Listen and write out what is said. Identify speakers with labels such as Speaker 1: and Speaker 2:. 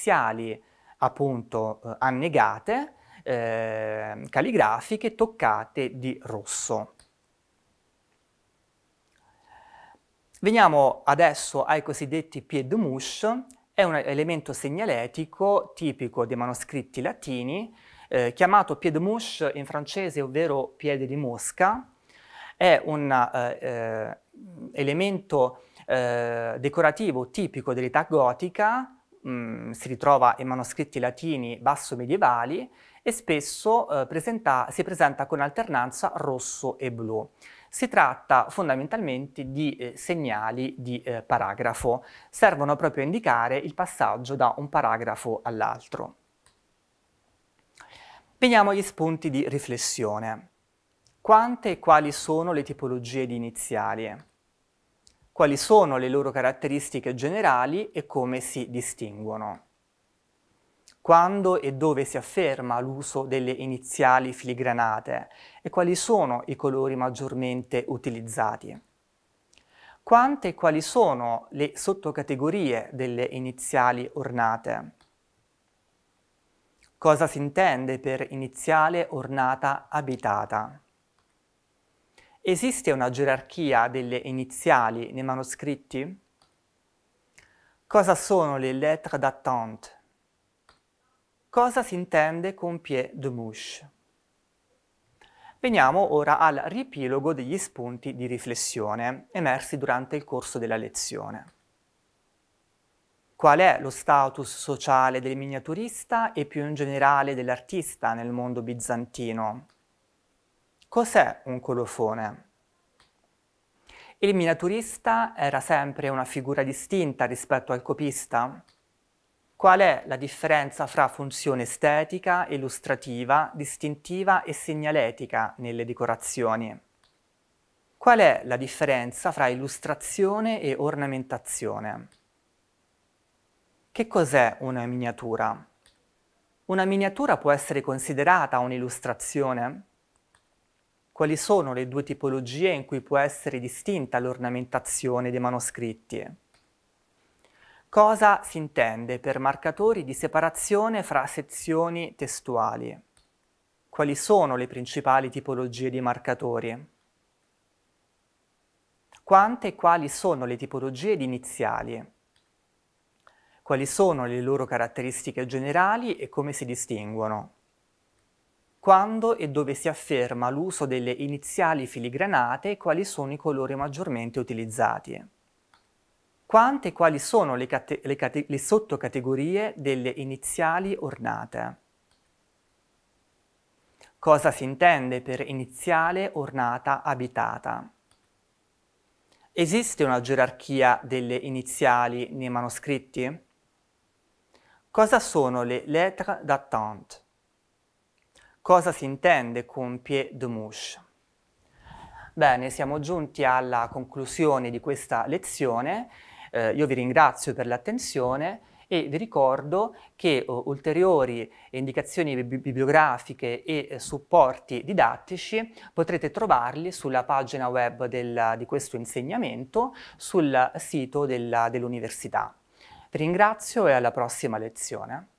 Speaker 1: iniziali appunto annegate, calligrafiche toccate di rosso. Veniamo adesso ai cosiddetti pieds de mouche. È un elemento segnaletico tipico dei manoscritti latini, chiamato pied de mouche in francese, ovvero piede di mosca. È un elemento decorativo tipico dell'età gotica, si ritrova in manoscritti latini basso-medievali e spesso si presenta con alternanza rosso e blu. Si tratta fondamentalmente di segnali di paragrafo, servono proprio a indicare il passaggio da un paragrafo all'altro. Veniamo agli spunti di riflessione. Quante e quali sono le tipologie di iniziali? Quali sono le loro caratteristiche generali e come si distinguono? Quando e dove si afferma l'uso delle iniziali filigranate e quali sono i colori maggiormente utilizzati? Quante e quali sono le sottocategorie delle iniziali ornate? Cosa si intende per iniziale ornata abitata? Esiste una gerarchia delle iniziali nei manoscritti? Cosa sono le lettres d'attente? Cosa si intende con pied de mouche? Veniamo ora al riepilogo degli spunti di riflessione emersi durante il corso della lezione. Qual è lo status sociale del miniaturista e più in generale dell'artista nel mondo bizantino? Cos'è un colofone? Il miniaturista era sempre una figura distinta rispetto al copista? Qual è la differenza fra funzione estetica, illustrativa, distintiva e segnaletica nelle decorazioni? Qual è la differenza fra illustrazione e ornamentazione? Che cos'è una miniatura? Una miniatura può essere considerata un'illustrazione? Quali sono le due tipologie in cui può essere distinta l'ornamentazione dei manoscritti? Cosa si intende per marcatori di separazione fra sezioni testuali? Quali sono le principali tipologie di marcatori? Quante e quali sono le tipologie di iniziali? Quali sono le loro caratteristiche generali e come si distinguono? Quando e dove si afferma l'uso delle iniziali filigranate e quali sono i colori maggiormente utilizzati? Quante e quali sono le sottocategorie delle iniziali ornate? Cosa si intende per iniziale ornata abitata? Esiste una gerarchia delle iniziali nei manoscritti? Cosa sono le lettres d'attente? Cosa si intende con pied de mouche? Bene, siamo giunti alla conclusione di questa lezione. Io vi ringrazio per l'attenzione e vi ricordo che ulteriori indicazioni bibliografiche e supporti didattici potrete trovarli sulla pagina web di questo insegnamento, sul sito dell'università. Vi ringrazio e alla prossima lezione.